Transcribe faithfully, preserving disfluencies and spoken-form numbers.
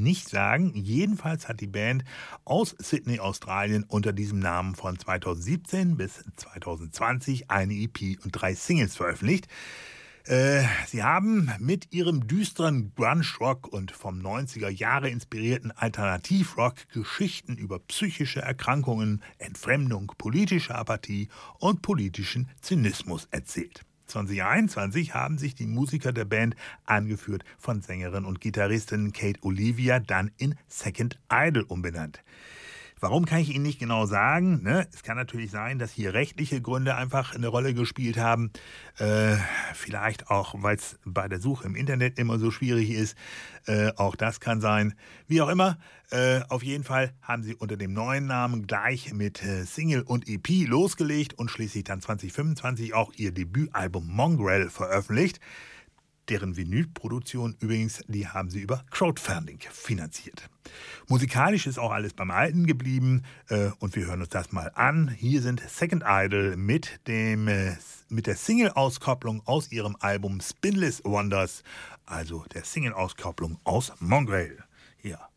nicht sagen. Jedenfalls hat die Band aus Sydney, Australien unter diesem Namen von zweitausendsiebzehn bis zweitausendzwanzig eine E P und drei Singles veröffentlicht. Äh, sie haben mit ihrem düsteren Grunge-Rock und vom neunziger Jahre inspirierten Alternativrock Geschichten über psychische Erkrankungen, Entfremdung, politische Apathie und politischen Zynismus erzählt. zwanzig einundzwanzig haben sich die Musiker der Band, angeführt von Sängerin und Gitarristin Kate Olivia, dann in Second Idol umbenannt. Warum, kann ich Ihnen nicht genau sagen. Ne? Es kann natürlich sein, dass hier rechtliche Gründe einfach eine Rolle gespielt haben. Äh, vielleicht auch, weil es bei der Suche im Internet immer so schwierig ist. Äh, auch das kann sein. Wie auch immer, äh, auf jeden Fall haben sie unter dem neuen Namen gleich mit äh, Single und E P losgelegt und schließlich dann zwanzig fünfundzwanzig auch ihr Debütalbum Mongrel veröffentlicht. Deren Vinylproduktion übrigens, die haben sie über Crowdfunding finanziert. Musikalisch ist auch alles beim Alten geblieben äh, und wir hören uns das mal an. Hier sind Second Idol mit, dem, äh, mit der Single-Auskopplung aus ihrem Album Spinless Wonders, also der Single-Auskopplung aus Mongrel. Hier.